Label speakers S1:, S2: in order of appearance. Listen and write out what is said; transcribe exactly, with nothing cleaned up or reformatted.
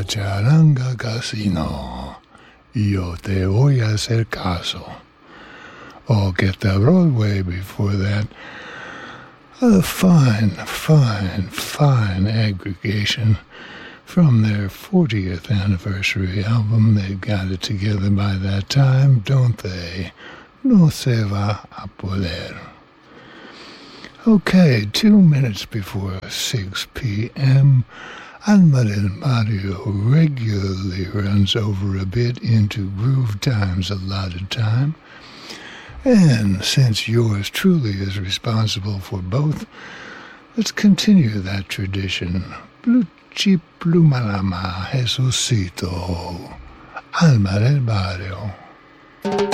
S1: Charanga Casino. Yo te voy a hacer caso. Oh, get the Broadway before that. A fine, fine, fine aggregation from their fortieth anniversary album. They've got it together by that time, don't they? No se va a poder. Okay, two minutes before six p.m., Alma del Barrio regularly runs over a bit into Groove Time's allotted time. And since yours truly is responsible for both, let's continue that tradition. Pluchi plumalama, Jesucito, Alma del Barrio.